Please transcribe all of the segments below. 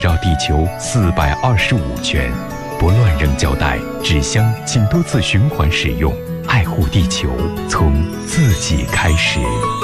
绕地球425圈，不乱扔胶带，纸箱请多次循环使用，爱护地球，从自己开始。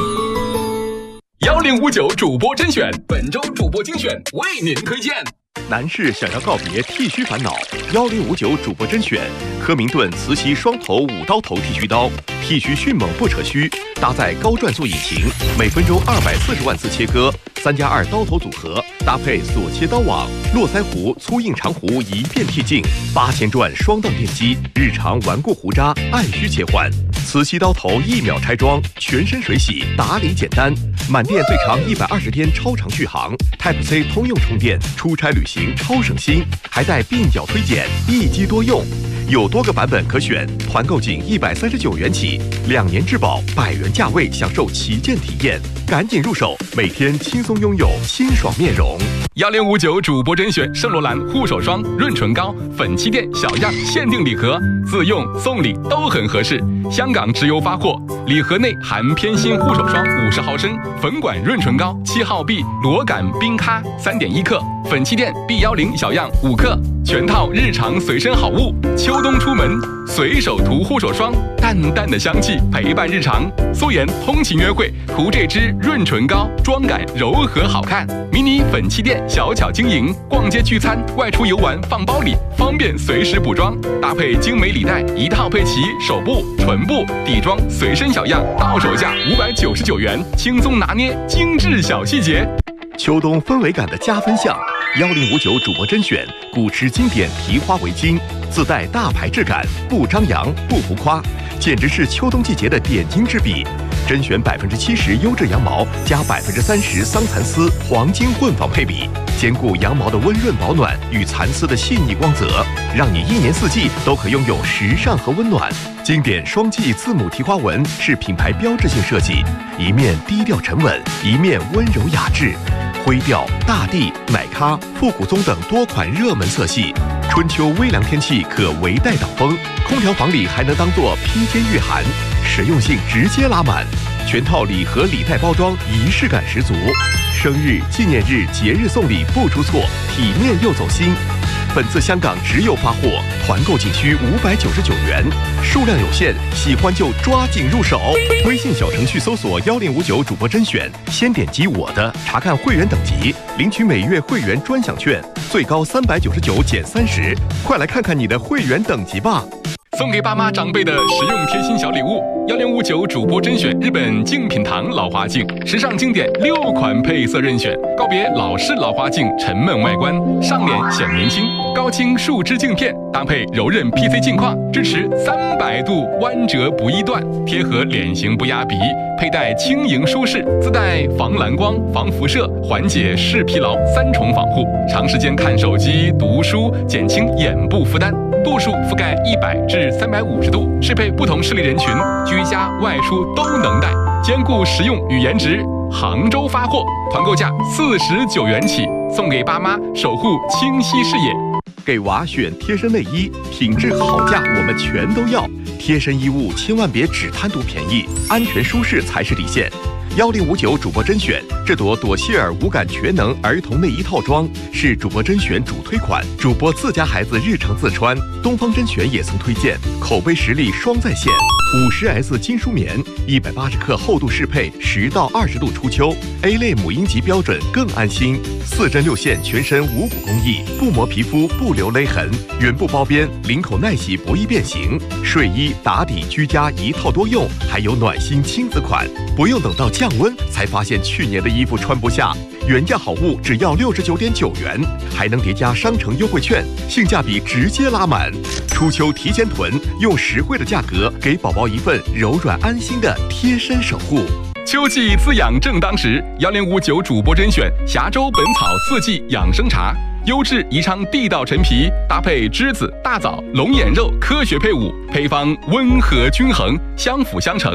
1059主播甄选，本周主播精选为您推荐。 男士想要告别剃须烦恼，1059主播甄选科明顿磁吸双头5刀头剃须刀，剃须迅猛不扯须，搭载高转速引擎，每分钟240万次切割，3+2刀头组合，搭配锁切刀网、络腮胡、粗硬长胡一遍剃净，8000转双档电机，日常顽固胡渣按需切换。磁吸刀头1秒拆装，全身水洗，打理简单。满电最长120天超长续航 ，Type C 通用充电，出差旅行超省心，还带鬓角推剪，一机多用。有多个版本可选，团购仅139元起，2年质保，100元价位享受旗舰体验，赶紧入手，每天轻松拥有清爽面容。 1059主播甄选圣罗兰护手霜、润唇膏、粉气垫小样限定礼盒，自用送礼都很合适。香港直邮发货，礼盒内含偏心护手霜50毫升、粉管润唇膏7号碧、螺杆冰咖3.1克、粉气垫 B10小样5克，全套日常随身好物。秋冬出门随手涂护手霜，淡淡的香气陪伴日常。素颜通勤约会涂这支润唇膏，妆感柔和好看。迷你粉气垫小巧晶莹，逛街聚餐、外出游玩放包里，方便随时补妆。搭配精美礼袋，一套配齐手部、唇部、底妆随身小样，到手价599元，轻松拿捏精致小细节。 秋冬氛围感的加分项，1059主播甄选古驰经典提花围巾，自带大牌质感，不张扬不浮夸，简直是秋冬季节的点睛之笔。甄选70%优质羊毛加30%桑蚕丝黄金混纺配比，兼顾羊毛的温润保暖与蚕丝的细腻光泽，让你1年4季都可拥有时尚和温暖。经典双髻字母提花纹是品牌标志性设计，一面低调沉稳，一面温柔雅致。灰调、大地、奶咖、复古棕等多款热门色系，春秋微凉天气可围带挡风，空调房里还能当做披肩御寒，实用性直接拉满。全套礼盒礼袋包装仪式感十足，生日、纪念日、节日送礼不出错，体面又走心。本次香港直邮发货，团购仅需599元，数量有限，喜欢就抓紧入手。微信小程序搜索1059主播甄选，先点击我的，查看会员等级，领取每月会员专享券，最高399减30，快来看看你的会员等级吧。 送给爸妈长辈的实用贴心小礼物，1059主播甄选日本净品堂老花镜，时尚经典6款配色任选，告别老式老花镜沉闷外观，上脸显年轻。高清树脂镜片搭配柔韧 PC 镜框，支持300度弯折不易断，贴合脸型不压鼻，佩戴轻盈舒适，自带防蓝光、防辐射，缓解视疲劳3重防护，长时间看手机、读书，减轻眼部负担。度数覆盖100至350度，适配不同视力人群，居家外出都能戴，兼顾实用与颜值。杭州发货，团购价49元起，送给爸妈，守护清晰视野。 给娃选贴身内衣，品质好价我们全都要。贴身衣物千万别只贪图便宜，安全舒适才是底线。1059主播甄选，这朵朵希尔无感全能儿童内衣套装是主播甄选主推款，主播自家孩子日常自穿，东方甄选也曾推荐，口碑实力双在线。50S 金舒棉，180克厚度适配10到20度初秋 ，A 类母婴级标准更安心。4针6线全身无骨工艺，不磨皮肤不留勒痕，原布包边，领口耐洗不易变形。睡衣、打底、居家一套多用，还有暖心亲子款，不用等到降温才发现去年的衣服穿不下，原价好物只要69.9元，还能叠加商城优惠券，性价比直接拉满。初秋提前囤，用实惠的价格给宝宝一份柔软安心的贴身守护。 秋季滋养正当时，1059主播甄选峡州本草4季养生茶，优质宜昌地道陈皮，搭配栀子、大枣、龙眼肉科学配伍，配方温和均衡，相辅相成，无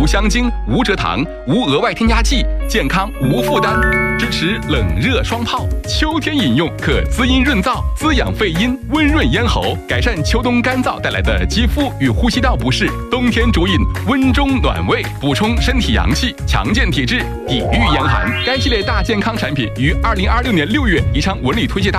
无香精、无蔗糖、无额外添加剂，健康无负担。支持冷热双泡，秋天饮用可滋阴润燥、滋养肺阴、温润咽喉，改善秋冬干燥带来的肌肤与呼吸道不适。冬天主饮温中暖胃，补充身体阳气，强健体质，抵御严寒。该系列大健康产品于2026年6月宜昌文旅推介大